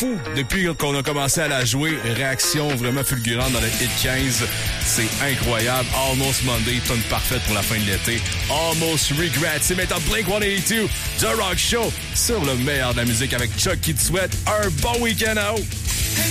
fou. Depuis qu'on a commencé à la jouer, réaction vraiment fulgurante dans le Hit 15. C'est incroyable. Almost Monday, tonne parfaite pour la fin de l'été. Almost Regret. C'est maintenant Blink-182, The Rock Show, sur le meilleur de la musique avec Chuck qui te souhaite un bon week-end à haut.